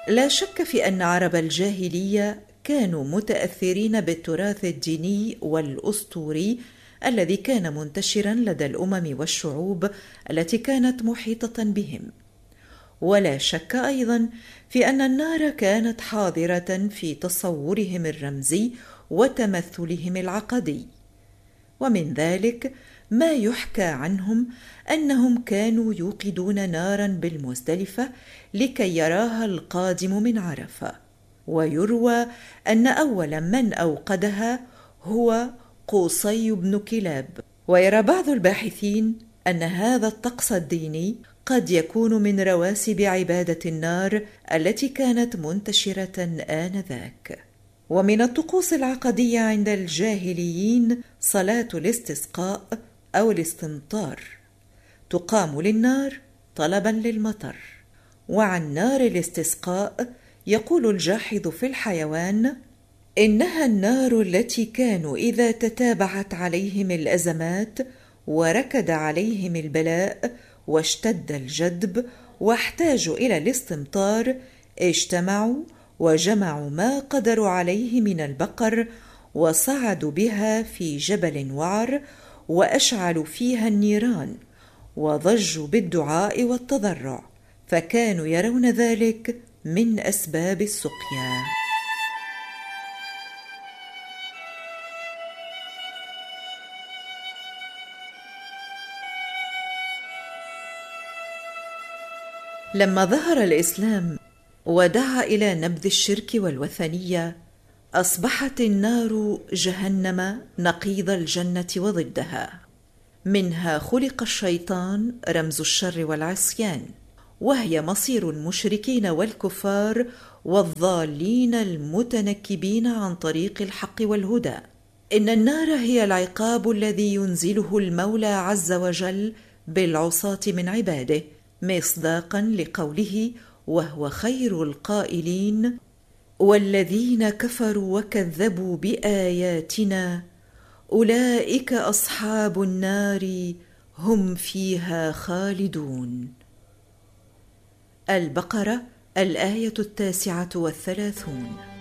لا شك في أن عرب الجاهلية كانوا متأثرين بالتراث الديني والأسطوري الذي كان منتشرا لدى الأمم والشعوب التي كانت محيطة بهم. ولا شك أيضا في أن النار كانت حاضرة في تصورهم الرمزي وتمثلهم العقدي. ومن ذلك ما يحكى عنهم أنهم كانوا يوقدون نارا بالمزدلفة لكي يراها القادم من عرفة، ويروى أن أول من أوقدها هو قصي بن كلاب. ويرى بعض الباحثين أن هذا الطقس الديني قد يكون من رواسب عبادة النار التي كانت منتشرة آنذاك. ومن الطقوس العقدية عند الجاهليين صلاة الاستسقاء أو الاستمطار، تقام للنار طلبا للمطر. وعن نار الاستسقاء يقول الجاحظ في الحيوان: إنها النار التي كانوا إذا تتابعت عليهم الأزمات وركد عليهم البلاء واشتد الجدب واحتاجوا إلى الاستمطار اجتمعوا وجمعوا ما قدروا عليه من البقر وصعدوا بها في جبل وعر وأشعلوا فيها النيران وضجوا بالدعاء والتضرع، فكانوا يرون ذلك من أسباب السقيا. لما ظهر الإسلام ودعا إلى نبذ الشرك والوثنية، أصبحت النار جهنم نقيض الجنة وضدها. منها خلق الشيطان رمز الشر والعصيان، وهي مصير المشركين والكفار والضالين المتنكبين عن طريق الحق والهدى. إن النار هي العقاب الذي ينزله المولى عز وجل بالعصاة من عباده، مصداقا لقوله وهو خير القائلين: والذين كفروا وكذبوا بآياتنا أولئك أصحاب النار هم فيها خالدون. البقرة الآية 39.